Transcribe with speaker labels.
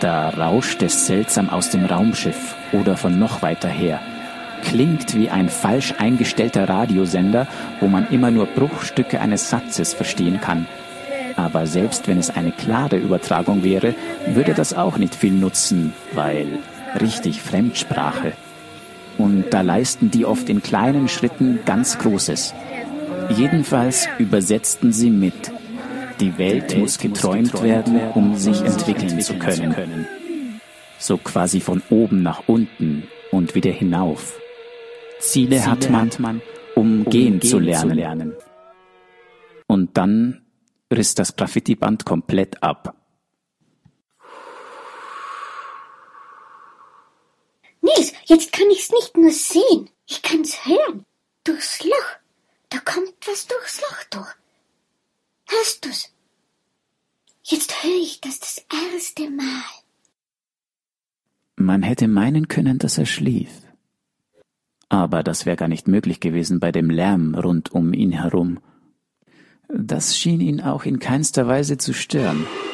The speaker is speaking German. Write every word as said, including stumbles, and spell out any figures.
Speaker 1: Da rauscht es seltsam aus dem Raumschiff oder von noch weiter her. Klingt wie ein falsch eingestellter Radiosender, wo man immer nur Bruchstücke eines Satzes verstehen kann. Aber selbst wenn es eine klare Übertragung wäre, würde das auch nicht viel nutzen, weil richtig Fremdsprache. Und da leisten die oft in kleinen Schritten ganz Großes. Jedenfalls übersetzten sie mit: Die Welt muss geträumt werden, um sich entwickeln zu können. So quasi von oben nach unten und wieder hinauf. Ziele hat man, um gehen zu lernen. Und dann riss das Graffiti-Band komplett ab.
Speaker 2: Nils, jetzt kann ich's nicht nur sehen, ich kann's hören. Durchs Loch. Da kommt was durchs Loch durch. Hörst du's? Jetzt höre ich das das erste Mal.
Speaker 1: Man hätte meinen können, dass er schlief. Aber das wäre gar nicht möglich gewesen bei dem Lärm rund um ihn herum. Das schien ihn auch in keinster Weise zu stören.